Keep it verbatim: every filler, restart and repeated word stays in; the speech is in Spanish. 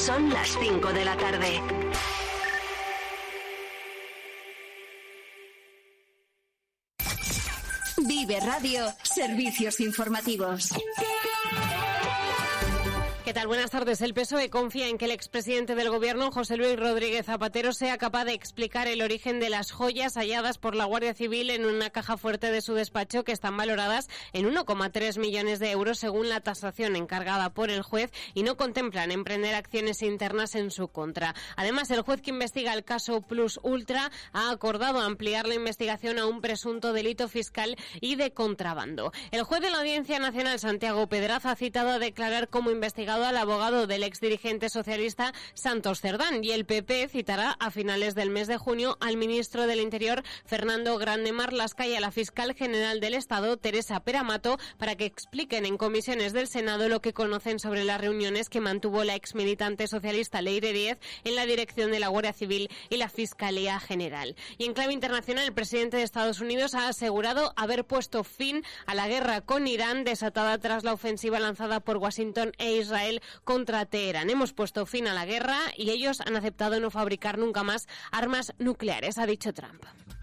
Son las cinco de la tarde. Vive Radio, servicios informativos. ¿Qué tal? Buenas tardes. El P S O E confía en que el expresidente del Gobierno, José Luis Rodríguez Zapatero, sea capaz de explicar el origen de las joyas halladas por la Guardia Civil en una caja fuerte de su despacho, que están valoradas en uno coma tres millones de euros según la tasación encargada por el juez, y no contemplan emprender acciones internas en su contra. Además, el juez que investiga el caso Plus Ultra ha acordado ampliar la investigación a un presunto delito fiscal y de contrabando. El juez de la Audiencia Nacional, Santiago Pedraz, ha citado a declarar como investigado al abogado del exdirigente socialista Santos Cerdán, y el P P citará a finales del mes de junio al ministro del Interior, Fernando Grande Marlaska, y a la fiscal general del Estado, Teresa Peramato, para que expliquen en comisiones del Senado lo que conocen sobre las reuniones que mantuvo la exmilitante socialista Leire Díez en la dirección de la Guardia Civil y la Fiscalía General. Y en clave internacional, el presidente de Estados Unidos ha asegurado haber puesto fin a la guerra con Irán, desatada tras la ofensiva lanzada por Washington e Israel contra Teherán. Hemos puesto fin a la guerra y ellos han aceptado no fabricar nunca más armas nucleares, ha dicho Trump.